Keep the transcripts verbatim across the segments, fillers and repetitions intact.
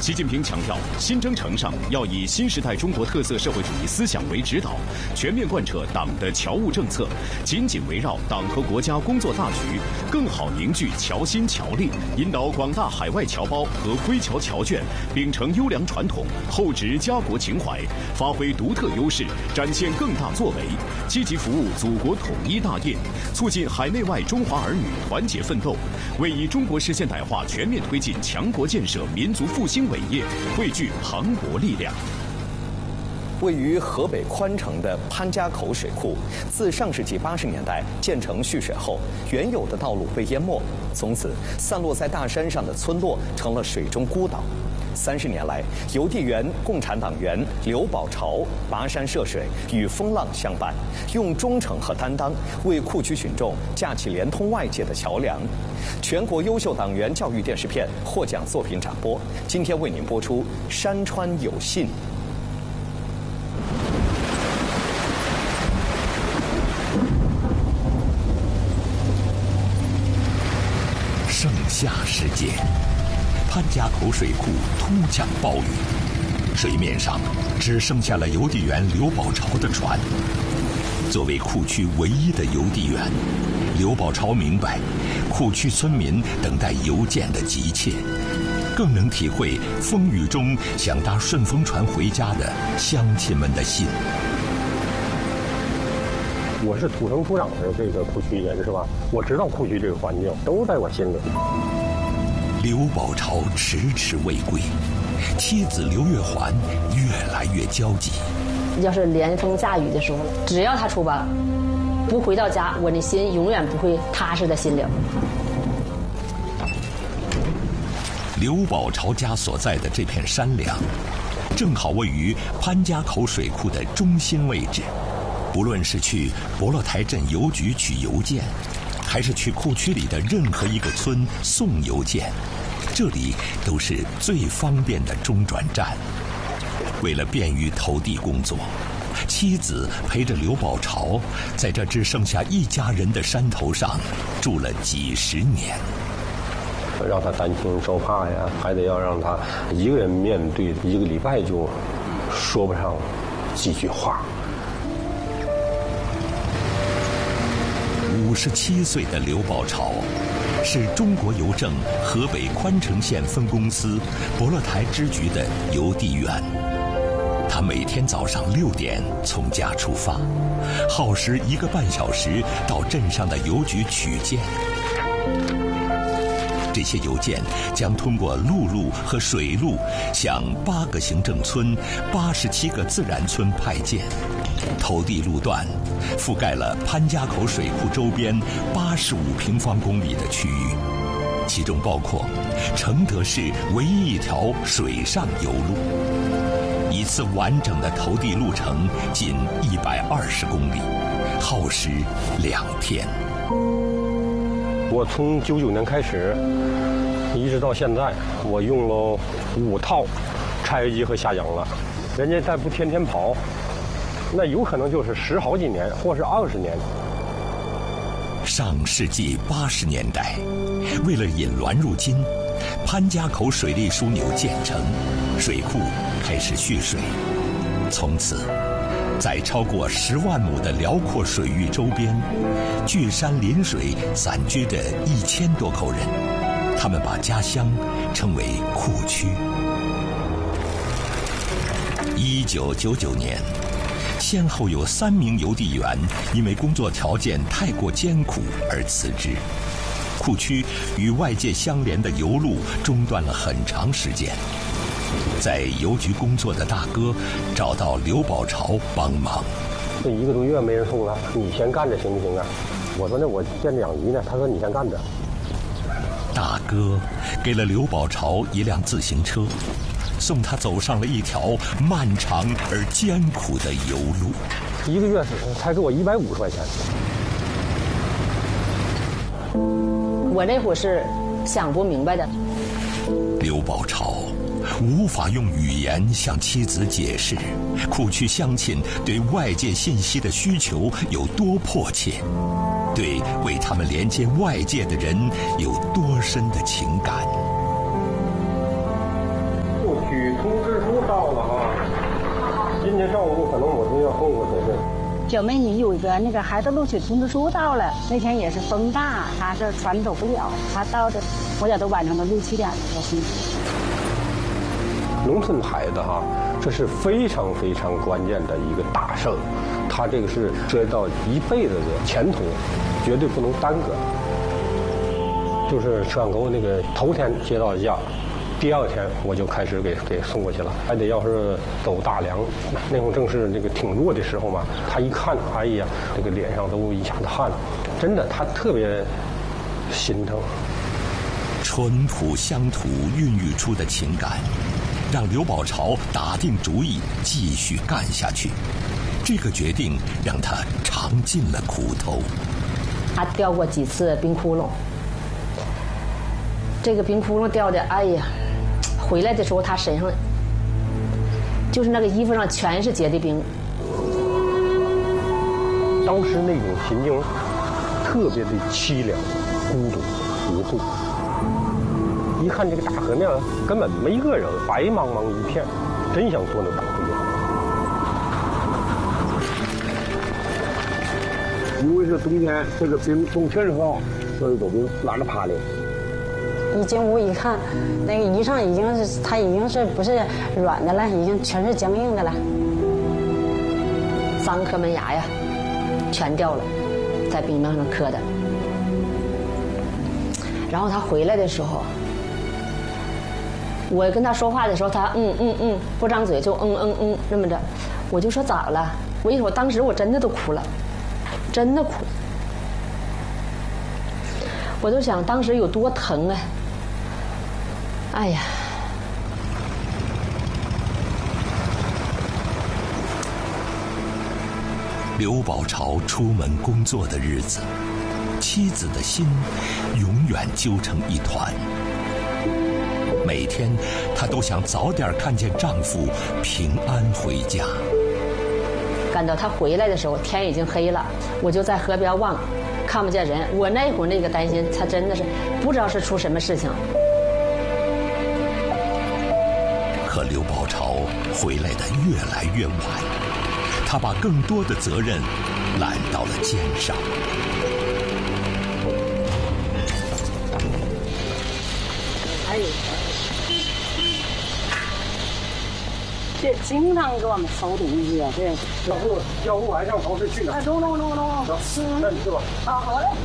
习近平强调，新征程上要以新时代中国特色社会主义思想为指导，全面贯彻党的侨务政策，紧紧围绕党和国家工作大局，更好凝聚侨心侨力，引导广大海外侨胞和归侨侨眷秉承优良传统，厚植家国情怀，发挥独特优势，展现更大作为，积极服务祖国统一大业，促进海内外中华儿女团结奋斗，为以中国式现代化全面推进强国建设、民族复兴伟业汇聚磅礴力量。 位于河北宽城的潘家口水库，自上世纪八十年代建成蓄水后，原有的道路被淹没，从此散落在大山上的村落成了水中孤岛。三十年来，邮递员共产党员刘宝朝跋山涉水，与风浪相伴，用忠诚和担当为库区群众架起连通外界的桥梁。全国优秀党员教育电视片获奖作品展播，今天为您播出《山川有信》。 盛夏时节，潘家口水库突降暴雨，水面上只剩下了邮递员刘宝朝的船。作为库区唯一的邮递员，刘宝朝明白库区村民等待邮件的急切，更能体会风雨中想搭顺风船回家的乡亲们的心。 我是土生土长的这个库区人，是吧？我知道库区这个环境都在我心里。 刘宝朝迟迟未归，妻子刘月环越来越焦急。 要是连风下雨的时候，只要他出发，不回到家，我的心永远不会踏实的心灵。 刘宝朝家所在的这片山梁，正好位于潘家口水库的中心位置。不论是去博洛台镇邮局取邮件，还是去库区里的任何一个村送邮件，这里都是最方便的中转站。为了便于投递工作，妻子陪着刘宝朝在这只剩下一家人的山头上住了几十年。 让他担惊受怕呀，还得要让他一个人面对一个礼拜就说不上几句话。 五十七岁的刘宝朝是中国邮政河北宽城县分公司博洛台支局的邮递员。他每天早上六点从家出发，耗时一个半小时到镇上的邮局取件。这些邮件将通过陆路和水路向八个行政村、八十七个自然村派件。投递路段覆盖了潘家口水库周边八十五平方公里的区域，其中包括承德市唯一一条水上邮路。一次完整的投递路程近一百二十公里，耗时两天。 我从九九年开始，一直到现在，我用了五套拆邮机和下洋了。人家再不天天跑，那有可能就是十好几年，或是二十年。 上世纪八十年代，为了引滦入津，潘家口水利枢纽建成，水库开始蓄水。从此，在超过十万亩的辽阔水域周边，聚山临水散居着一千多口人，他们把家乡称为库区。一九九九年，先后有三名邮递员因为工作条件太过艰苦而辞职，库区与外界相连的邮路中断了很长时间。在邮局工作的大哥找到刘宝朝帮忙。 这一个多月没人送了，你先干着行不行啊？我说那我见着养鱼呢，他说你先干着。 大哥给了刘宝朝一辆自行车，送他走上了一条漫长而艰苦的邮路。 一个月才给我一百五十块钱。 我那会儿是想不明白的。 刘宝朝无法用语言向妻子解释库区乡亲对外界信息的需求有多迫切，对为他们连接外界的人有多深的情感。 取通知书到了哈，今天上午可能我就要送过去。 小美女有一个那个孩子录取通知书到了，那天也是风大，她是船走不了，她到的我俩都晚上都六七点了，要回去。 农村孩子哈，这是非常非常关键的一个大事儿，他这个是涉及到一辈子的前途，绝对不能耽搁。就是上沟那个头天接到家，第二天我就开始给给送过去了。还得要是走大梁，那会儿正是那个挺弱的时候嘛，他一看，哎呀，这个脸上都一下子汗，真的他特别心疼。 淳朴乡土孕育出的情感，让刘宝朝打定主意继续干下去。这个决定让他尝尽了苦头。 他掉过几次冰窟窿，这个冰窟窿掉的，哎呀，回来的时候他身上就是那个衣服上全是结的冰。 当时那种心境特别的凄凉、孤独、无助。一看这个大河面根本没个人，白茫茫一片，真想坐那大河面。 因为是冬天，这个冰冻确实好，所以都冰拉着爬的。 一进屋一看，那个衣裳已经是，它已经是不是软的了，已经全是僵硬的了。 三颗门牙呀，全掉了，在冰面上磕的。然后他回来的时候，我跟他说话的时候，他嗯嗯嗯不张嘴就嗯嗯嗯这么着，我就说咋了？我一会儿当时我真的都哭了，真的哭。我就想当时有多疼啊！哎呀， 刘宝朝出门工作的日子，妻子的心永远揪成一团。每天，她都想早点看见丈夫平安回家。 赶到他回来的时候，天已经黑了，我就在河边望，看不见人。我那会儿那个担心，他真的是不知道是出什么事情。 可刘宝朝回来的越来越晚，他把更多的责任揽到了肩上。 哎呦，这经常给我们收东西啊！这要不要不晚上超市去哪？ 哎，中中中中， 那你去吧。 啊，好嘞。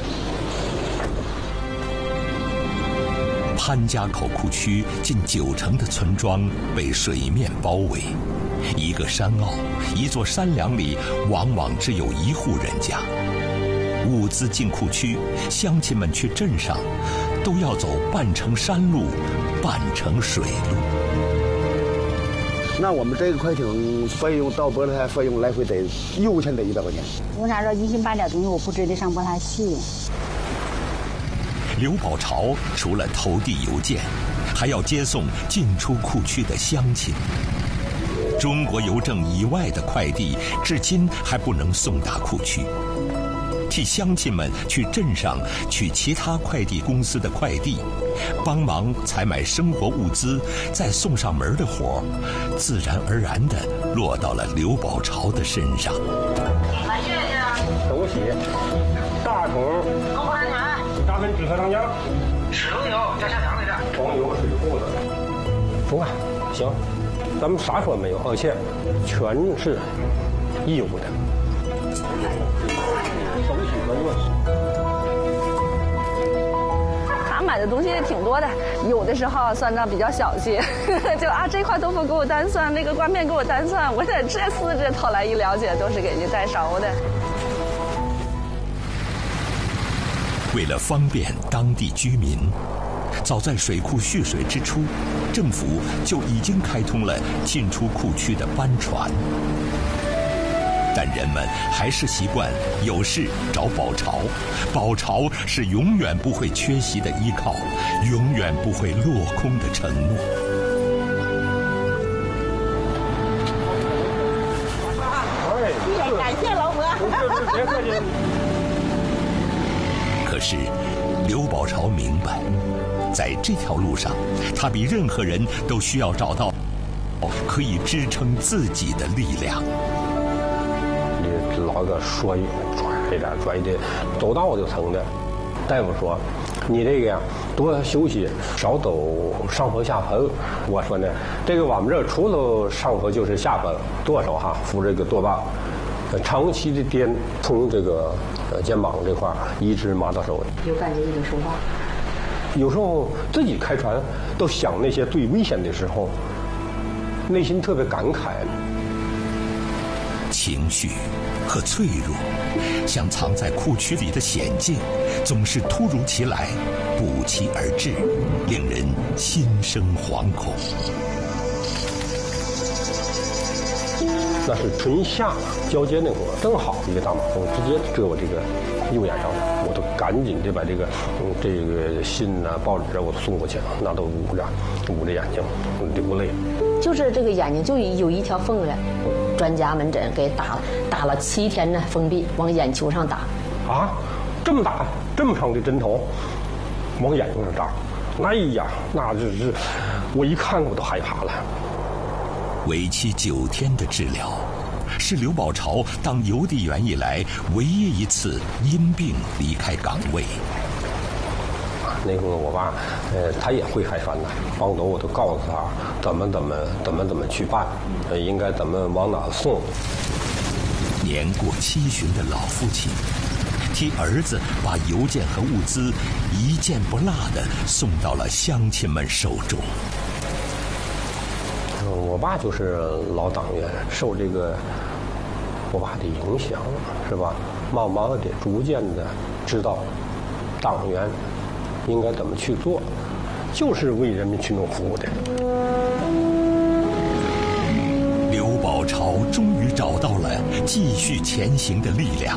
潘家口库区近九成的村庄被水面包围，一个山坳，一座山梁里往往只有一户人家。物资进库区，乡亲们去镇上，都要走半程山路，半程水路。 那我们这个快艇费用到波罗台费用来回得油钱得一百块钱。 为啥说一斤半点东西我不值得上波台去？ 刘宝朝除了投递邮件，还要接送进出库区的乡亲。中国邮政以外的快递至今还不能送达库区，替乡亲们去镇上取其他快递公司的快递，帮忙采买生活物资，再送上门的活，自然而然地落到了刘宝朝的身上。 手洗，大桶。大盆止咳糖浆， 齿轮油加下凉的这， 黄油水库的。不看，行，咱们啥说没有，而且全是义务的。手洗专用。 他买的东西也挺多的，有的时候算账比较小气，就啊这块豆腐给我单算，那个瓜面给我单算，我得这四这后来一了解，都是给人家代烧的。 为了方便当地居民，早在水库蓄水之初，政府就已经开通了进出库区的班船。但人们还是习惯有事找宝朝，宝朝是永远不会缺席的依靠，永远不会落空的承诺。 哎，感谢老婆。 别客气。 可是，刘宝朝明白，在这条路上，他比任何人都需要找到可以支撑自己的力量。 你老个说拽一点拽一点，走道就疼的。大夫说，你这个呀多休息，少走上坡下坡。我说呢，这个我们这除了上坡就是下坡，舵手哈扶这个舵把，长期的颠，从这个呃肩膀这块一直麻到手。 有感觉，有说话。 有时候自己开船都想那些最危险的时候，内心特别感慨。 情绪和脆弱，像藏在裤衩里的险境，总是突如其来，不期而至，令人心生惶恐。 那是春夏交接那会儿，正好一个大马蜂直接蛰我这个右眼上了，我都赶紧的把这个嗯这个信啊、报纸啊我都送过去，那都捂着捂着眼睛流泪。 就是这个眼睛就有一条缝了，专家门诊给打了打了七天呢，封闭往眼球上打。 啊，这么大这么长的针头，往眼睛上扎，哎呀，那就是我一看我都害怕了。 为期九天的治疗，是刘宝朝当邮递员以来唯一一次因病离开岗位。 那个我爸，呃，他也会开船的，往走我都告诉他怎么怎么怎么怎么去办，呃，应该怎么往哪送。 年过七旬的老父亲，替儿子把邮件和物资一件不落地送到了乡亲们手中。 我爸就是老党员，受这个我爸的影响，是吧？慢慢的、逐渐的知道党员应该怎么去做，就是为人民群众服务的。 刘宝朝终于找到了继续前行的力量。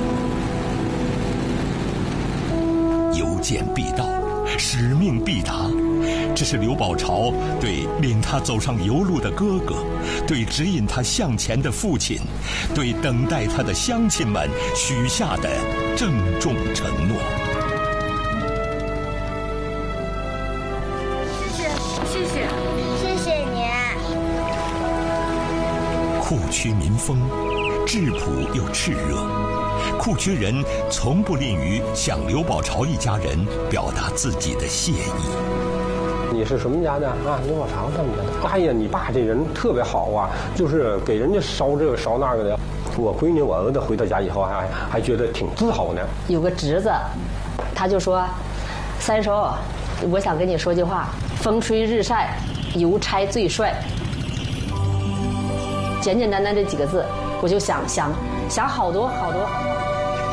邮件必到，使命必达。这是刘宝朝对领他走上油路的哥哥，对指引他向前的父亲，对等待他的乡亲们许下的郑重承诺。 谢谢，谢谢，谢谢您。 库区民风质朴又炽热，库区人从不吝于向刘宝朝一家人表达自己的谢意。 你是什么家的啊？刘宝朝他们家的。哎呀，你爸这人特别好啊，就是给人家烧这个烧那个的。我闺女、我儿子回到家以后还还觉得挺自豪呢。 有个侄子，他就说：“三叔，我想跟你说句话，风吹日晒，邮差最帅。”简简单单这几个字，我就想想想好多好多。